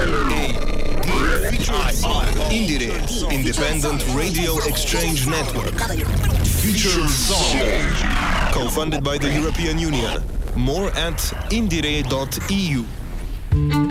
Indire, Independent Radio Exchange Network. Featured Song. Co-funded by the European Union. More at indire.eu.